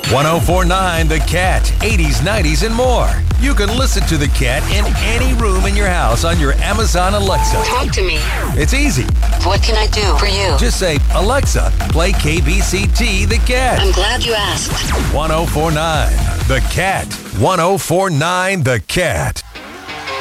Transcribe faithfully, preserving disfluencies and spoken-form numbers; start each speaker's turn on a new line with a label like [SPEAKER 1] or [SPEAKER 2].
[SPEAKER 1] ten forty-nine The Cat, eighties, nineties, and more. You can listen to The Cat in any room in your house on your Amazon Alexa.
[SPEAKER 2] Talk to me.
[SPEAKER 1] It's easy.
[SPEAKER 2] What can I do for you?
[SPEAKER 1] Just say, Alexa, play K B C T The Cat.
[SPEAKER 2] I'm glad you asked.
[SPEAKER 1] ten forty-nine The Cat. ten forty-nine The Cat.